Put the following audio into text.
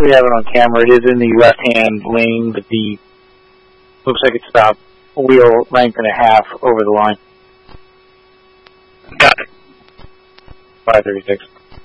we have it on camera. It is in the left-hand lane, but the looks like it's about a wheel length and a half over the line. Got it. 536.